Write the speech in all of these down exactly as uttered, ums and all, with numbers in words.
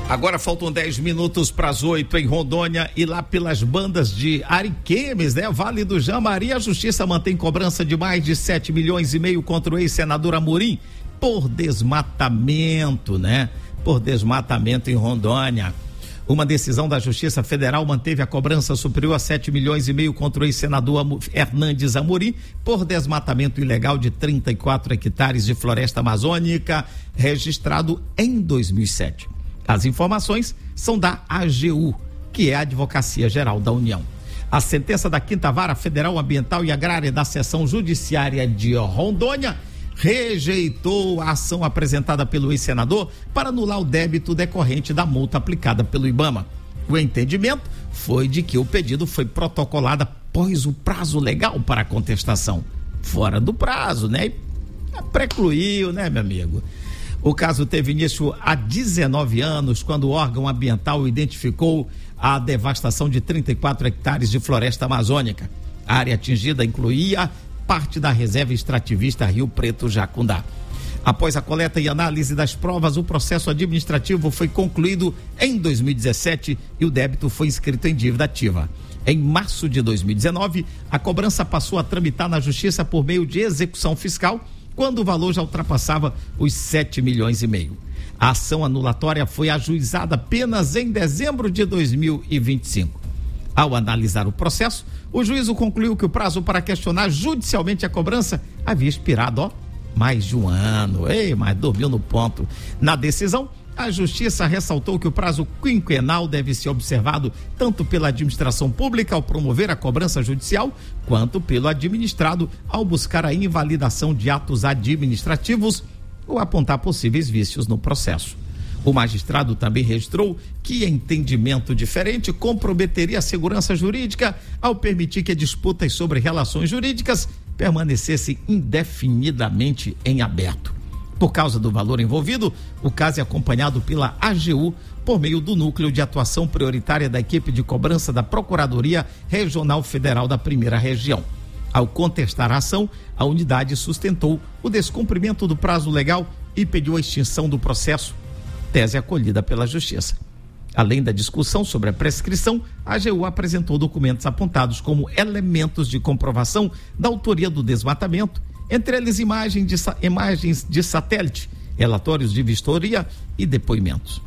Agora faltam dez minutos para as oito em Rondônia e lá pelas bandas de Ariquemes, né? Vale do Jambari, a justiça mantém cobrança de mais de sete milhões e meio contra o ex-senador Amorim por desmatamento, né? Por desmatamento em Rondônia. Uma decisão da Justiça Federal manteve a cobrança superior a sete milhões e meio contra o ex-senador Hernandes Amorim por desmatamento ilegal de trinta e quatro hectares de floresta amazônica registrado em dois mil e sete. As informações são da A G U, que é a Advocacia Geral da União. A sentença da Quinta Vara Federal Ambiental e Agrária da Seção Judiciária de Rondônia rejeitou a ação apresentada pelo ex-senador para anular o débito decorrente da multa aplicada pelo IBAMA. O entendimento foi de que o pedido foi protocolado após o prazo legal para a contestação. Fora do prazo, né? Precluiu, né, meu amigo? O caso teve início há dezenove anos, quando o órgão ambiental identificou a devastação de trinta e quatro hectares de floresta amazônica. A área atingida incluía parte da reserva extrativista Rio Preto Jacundá. Após a coleta e análise das provas, o processo administrativo foi concluído em dois mil e dezessete e o débito foi inscrito em dívida ativa. Em março de dois mil e dezenove, a cobrança passou a tramitar na Justiça por meio de execução fiscal, quando o valor já ultrapassava os sete milhões e meio. A ação anulatória foi ajuizada apenas em dezembro de dois mil e vinte e cinco. Ao analisar o processo, o juízo concluiu que o prazo para questionar judicialmente a cobrança havia expirado, ó, mais de um ano. Ei, mas dormiu no ponto. Na decisão, a Justiça ressaltou que o prazo quinquenal deve ser observado tanto pela administração pública ao promover a cobrança judicial, quanto pelo administrado ao buscar a invalidação de atos administrativos ou apontar possíveis vícios no processo. O magistrado também registrou que entendimento diferente comprometeria a segurança jurídica ao permitir que disputas sobre relações jurídicas permanecessem indefinidamente em aberto. Por causa do valor envolvido, o caso é acompanhado pela A G U por meio do Núcleo de Atuação Prioritária da Equipe de Cobrança da Procuradoria Regional Federal da Primeira Região. Ao contestar a ação, a unidade sustentou o descumprimento do prazo legal e pediu a extinção do processo, tese acolhida pela Justiça. Além da discussão sobre a prescrição, a A G U apresentou documentos apontados como elementos de comprovação da autoria do desmatamento, entre eles imagens de, imagens de satélite, relatórios de vistoria e depoimentos.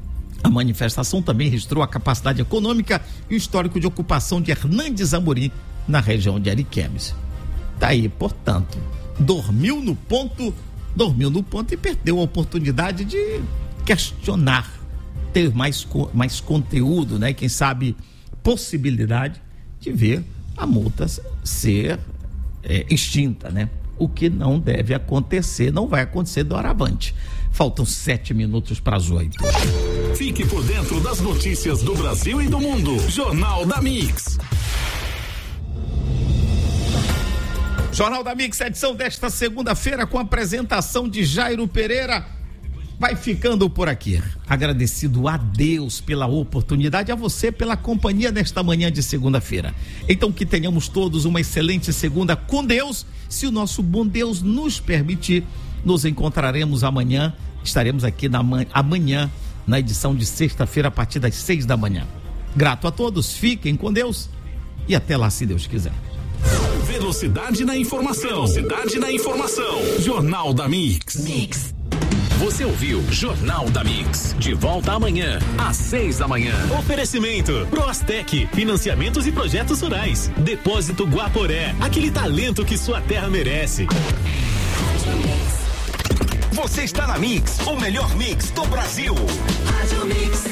A manifestação também registrou a capacidade econômica e o histórico de ocupação de Hernandes Amorim na região de Ariquemes. Daí, portanto, dormiu no ponto, dormiu no ponto e perdeu a oportunidade de questionar, ter mais, mais conteúdo, né? Quem sabe possibilidade de ver a multa ser é, extinta, né? O que não deve acontecer, não vai acontecer do Aravante. Faltam sete minutos para as oito. Fique por dentro das notícias do Brasil e do mundo. Jornal da Mix. Jornal da Mix, edição desta segunda-feira, com a apresentação de Jairo Pereira. Vai ficando por aqui. Agradecido a Deus pela oportunidade, a você pela companhia nesta manhã de segunda-feira. Então que tenhamos todos uma excelente segunda com Deus. Se o nosso bom Deus nos permitir, nos encontraremos amanhã. Estaremos aqui na man- amanhã, na edição de sexta-feira, a partir das seis da manhã. Grato a todos, fiquem com Deus e até lá, se Deus quiser. Velocidade na informação. Velocidade na informação. Jornal da Mix. Mix. Você ouviu Jornal da Mix. De volta amanhã, às seis da manhã. Oferecimento Prostec, financiamentos e projetos rurais. Depósito Guaporé, aquele talento que sua terra merece. Você está na Mix, o melhor mix do Brasil. Rádio Mix.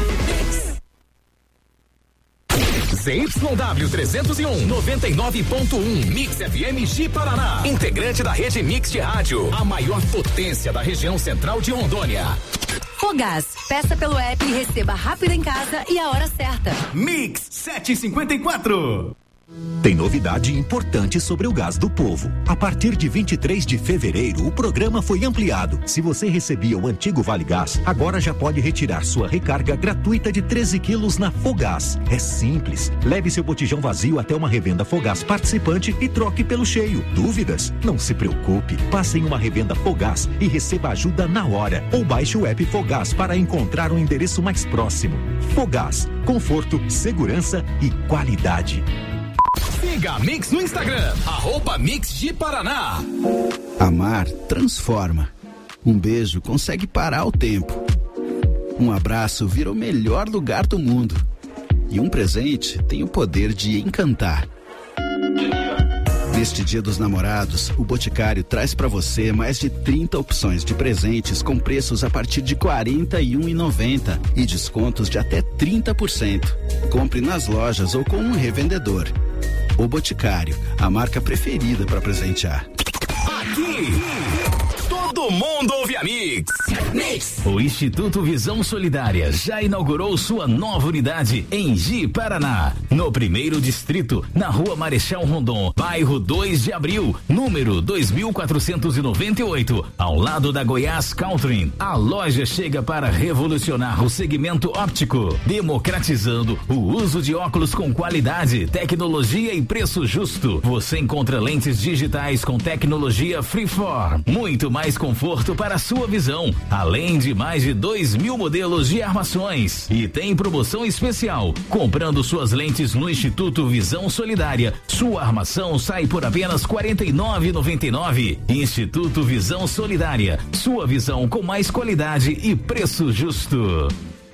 Z Y W trezentos e um, noventa e nove ponto um, Mix F M Ji Paraná. Integrante da rede Mix de rádio, a maior potência da região central de Rondônia. Fogás, peça pelo app e receba rápido em casa e a hora certa. Mix sete e cinquenta e quatro. Tem novidade importante sobre o Gás do Povo. A partir de vinte e três de fevereiro, o programa foi ampliado. Se você recebia o antigo Vale Gás, agora já pode retirar sua recarga gratuita de treze quilos na Fogás. É simples. Leve seu botijão vazio até uma revenda Fogás participante e troque pelo cheio. Dúvidas? Não se preocupe. Passe em uma revenda Fogás e receba ajuda na hora. Ou baixe o app Fogás para encontrar um endereço mais próximo. Fogás. Conforto, segurança e qualidade. Siga a Mix no Instagram, arroba Mix de Paraná. Amar transforma. Um beijo consegue parar o tempo. Um abraço vira o melhor lugar do mundo. E um presente tem o poder de encantar. Neste Dia dos Namorados, o Boticário traz para você mais de trinta opções de presentes com preços a partir de quarenta e um reais e noventa centavos e descontos de até trinta por cento. Compre nas lojas ou com um revendedor. O Boticário, a marca preferida para presentear. Aqui, todo mundo ouve a Mix. Mix. O Instituto Visão Solidária já inaugurou sua nova unidade em Ji, Paraná. No primeiro distrito, na rua Marechal Rondon, bairro dois de abril, número dois mil quatrocentos e noventa e oito, ao lado da Goiás Country. A loja chega para revolucionar o segmento óptico, democratizando o uso de óculos com qualidade, tecnologia e preço justo. Você encontra lentes digitais com tecnologia Freeform, muito mais conforto para a sua visão, além de mais de dois mil modelos de armações. E tem promoção especial: comprando suas lentes no Instituto Visão Solidária, sua armação sai por apenas quarenta e nove reais e noventa e nove centavos. Instituto Visão Solidária, sua visão com mais qualidade e preço justo.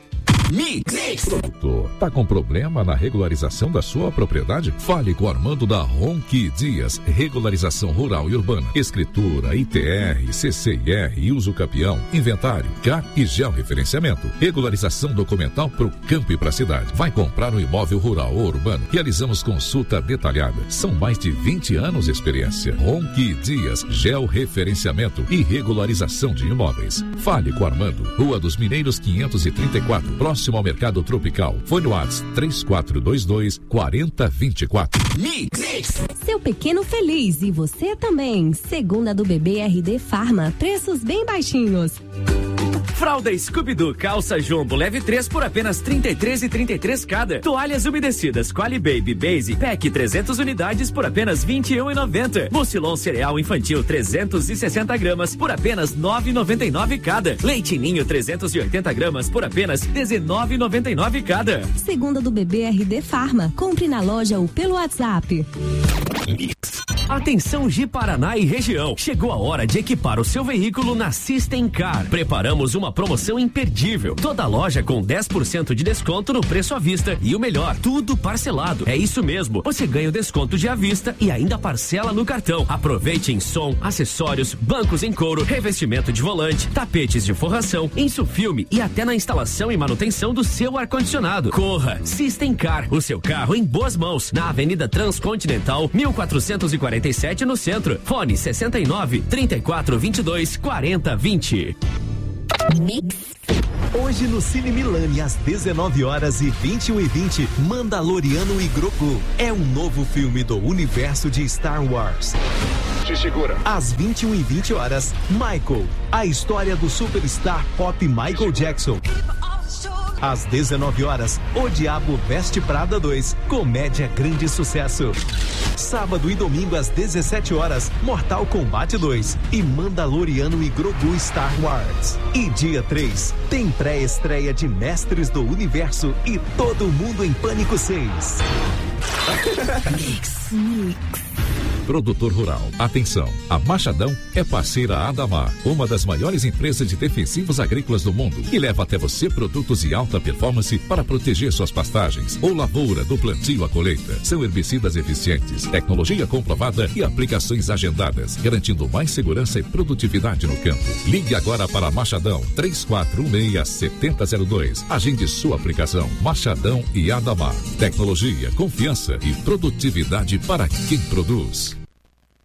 Mix. Produtor, tá com problema na regularização da sua propriedade? Fale com o Armando da Ronqui Dias, regularização rural e urbana, escritura, I T R, C C I R e uso capião, inventário, C A C e georreferenciamento, regularização documental pro campo e pra cidade. Vai comprar um imóvel rural ou urbano? Realizamos consulta detalhada. São mais de vinte anos de experiência. Ronqui Dias, georreferenciamento e regularização de imóveis. Fale com o Armando, Rua dos Mineiros quinhentos e trinta e quatro, próximo ao Mercado Tropical. Fone no WhatsApp três quatro dois dois, quatro zero dois quatro. Mix. Seu pequeno feliz e você também. Segunda do Bebê R D Farma. Preços bem baixinhos. Fralda Scooby-Doo calça jumbo leve três por apenas trinta e três reais e trinta e três centavos cada. Toalhas umedecidas Quali Baby Base Pack trezentas unidades por apenas vinte e um reais e noventa centavos. Mucilon cereal infantil trezentos e sessenta gramas por apenas nove reais e noventa e nove centavos cada. Leite Ninho trezentos e oitenta gramas por apenas dezenove reais e noventa e nove centavos cada. Segunda do Bebê R D Farma. Compre na loja ou pelo WhatsApp. Atenção Ji Paraná e região. Chegou a hora de equipar o seu veículo na System Car. Preparamos uma promoção imperdível. Toda loja com dez por cento de desconto no preço à vista e o melhor, tudo parcelado. É isso mesmo. Você ganha o desconto de à vista e ainda parcela no cartão. Aproveite em som, acessórios, bancos em couro, revestimento de volante, tapetes de forração, insufilme e até na instalação e manutenção do seu ar-condicionado. Corra! System Car, o seu carro em boas mãos. Na Avenida Transcontinental, mil quatrocentos e quarenta e sete no centro. Fone sessenta e nove, trinta e quatro, vinte e dois, quarenta, vinte. Mix. Hoje no Cine Milani, às dezenove horas e vinte e um e vinte, Mandaloriano e Grogu. É um novo filme do universo de Star Wars. Se segura. Às vinte e um e vinte horas, Michael, a história do superstar pop Michael Jackson. Às dezenove horas, O Diabo Veste Prada dois, comédia grande sucesso. Sábado e domingo às dezessete horas, Mortal Kombat dois e Mandaloriano e Grogu Star Wars. E dia três, tem pré-estreia de Mestres do Universo e Todo Mundo em Pânico seis. Mix. Mix. Produtor rural, atenção, a Machadão é parceira Adamar, uma das maiores empresas de defensivos agrícolas do mundo, que leva até você produtos de alta performance para proteger suas pastagens ou lavoura do plantio à colheita. São herbicidas eficientes, tecnologia comprovada e aplicações agendadas, garantindo mais segurança e produtividade no campo. Ligue agora para Machadão três quatro um seis, sete zero zero dois. Agende sua aplicação. Machadão e Adamar. Tecnologia, confiança e produtividade para quem produz.